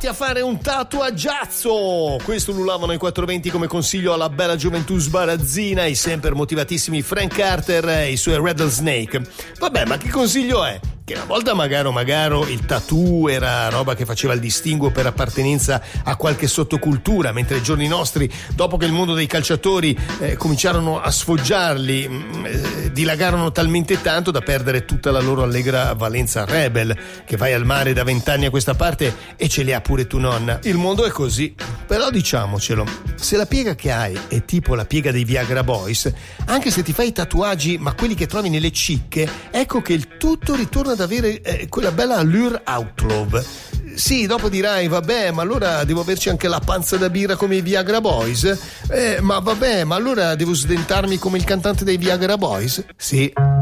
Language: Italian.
a fare un tatuaggiazzo. Questo ullavano i 420 come consiglio alla bella gioventù sbarazzina, i sempre motivatissimi Frank Carter e i suoi Rattlesnake. Vabbè, ma che consiglio è? Che una volta magari il tattoo era roba che faceva il distinguo per appartenenza a qualche sottocultura, mentre ai giorni nostri, dopo che il mondo dei calciatori cominciarono a sfoggiarli, dilagarono talmente tanto da perdere tutta la loro allegra valenza rebel, che vai al mare da 20 anni a questa parte e ce li ha pure tu nonna. Il mondo è così. Però diciamocelo, se la piega che hai è tipo la piega dei Viagra Boys, anche se ti fai i tatuaggi ma quelli che trovi nelle cicche, ecco che il tutto ritorna ad avere quella bella allure outlaw. Sì, dopo dirai, vabbè, ma allora devo averci anche la panza da birra come i Viagra Boys? Ma vabbè, ma allora devo sdentarmi come il cantante dei Viagra Boys? Sì.